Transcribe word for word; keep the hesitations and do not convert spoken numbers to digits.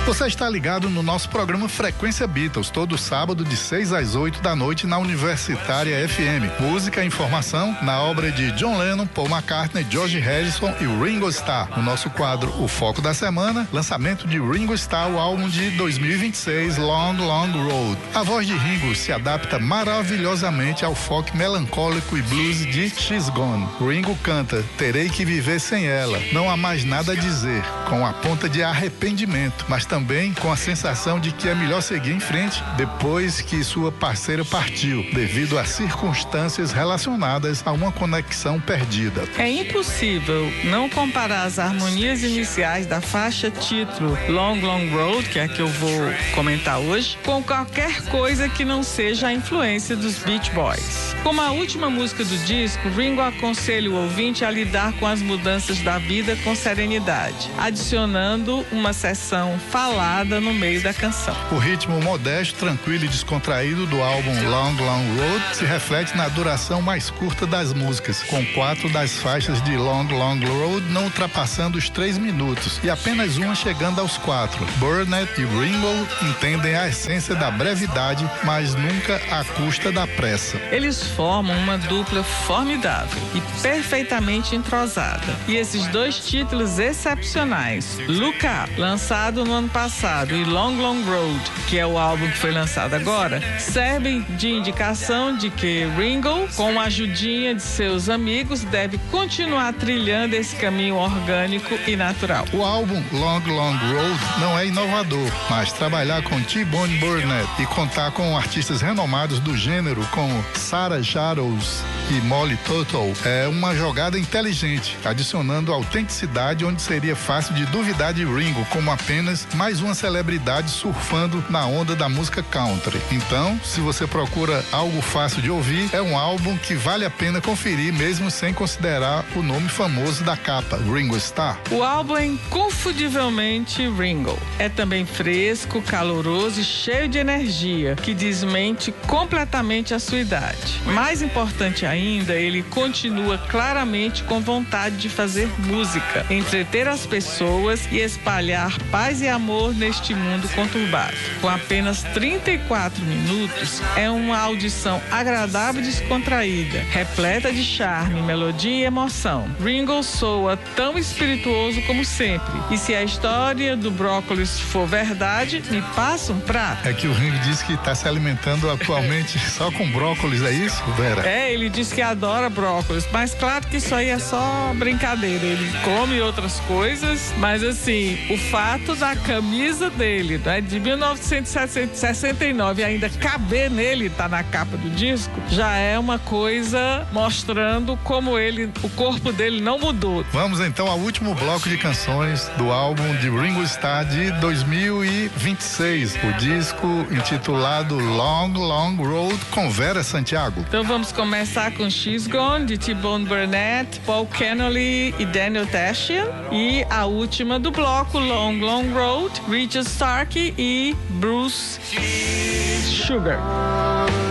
Você está ligado no nosso programa Frequência Beatles, todo sábado de seis às oito da noite na Universitária F M. Música e informação na obra de John Lennon, Paul McCartney, George Harrison e Ringo Starr. No nosso quadro O Foco da Semana, lançamento de Ringo Starr, o álbum de dois mil e vinte e seis, Long, Long Road. A voz de Ringo se adapta maravilhosamente ao folk melancólico e blues de She's Gone. Ringo canta Terei que viver sem ela, não há mais nada a dizer, com a ponta de arrependimento, mas também com a sensação de que é melhor seguir em frente depois que sua parceira partiu, devido a circunstâncias relacionadas a uma conexão perdida. É impossível não comparar as harmonias iniciais da faixa título Long Long Road, que é a que eu vou comentar hoje, com qualquer coisa que não seja a influência dos Beach Boys. Como a última música do disco, Ringo aconselha o ouvinte a lidar com as mudanças da vida com serenidade, adicionando uma sessão falada no meio da canção. O ritmo modesto, tranquilo e descontraído do álbum Long Long Road se reflete na duração mais curta das músicas, com quatro das faixas de Long Long Road não ultrapassando os três minutos e apenas uma chegando aos quatro. Burnett e Ringo entendem a essência da brevidade, mas nunca à custa da pressa. Eles formam uma dupla formidável e perfeitamente entrosada. E esses dois títulos excepcionais, Look Up, lançado no ano passado, e Long Long Road, que é o álbum que foi lançado agora, servem de indicação de que Ringo, com a ajudinha de seus amigos, deve continuar trilhando esse caminho orgânico e natural. O álbum Long Long Road não é inovador, mas trabalhar com T-Bone Burnett e contar com artistas renomados do gênero como Sarah Shadows e Molly Tuttle é uma jogada inteligente, adicionando autenticidade onde seria fácil de duvidar de Ringo como apenas mais uma celebridade surfando na onda da música country. Então, se você procura algo fácil de ouvir, é um álbum que vale a pena conferir mesmo sem considerar o nome famoso da capa, Ringo Starr. O álbum é inconfundivelmente Ringo. É também fresco, caloroso e cheio de energia, que desmente completamente a sua idade. Mais importante ainda, ele continua claramente com vontade de fazer música, entreter as pessoas e espalhar paz e amor neste mundo conturbado. Com apenas trinta e quatro minutos, é uma audição agradável e descontraída, repleta de charme, melodia e emoção. Ringo soa tão espirituoso como sempre. E se a história do brócolis for verdade, me passa um prato. É que o Ringo disse que está se alimentando atualmente só com brócolis, é isso, Vera? É, ele diz que adora brócolis, mas claro que isso aí é só brincadeira. Ele come outras coisas, mas assim, o fato da camisa dele, né, de mil novecentos e sessenta e nove ainda caber nele, tá na capa do disco, já é uma coisa mostrando como ele, o corpo dele não mudou. Vamos então ao último bloco de canções do álbum de Ringo Starr de dois mil e vinte e seis, o disco intitulado Long Long Road com Vera Santiago. Então vamos começar com She's Gone, de T-Bone Burnett, Paul Connolly e Daniel Tashian, e a última do bloco, Long Long Road, Richard Starkey e Bruce Sugar.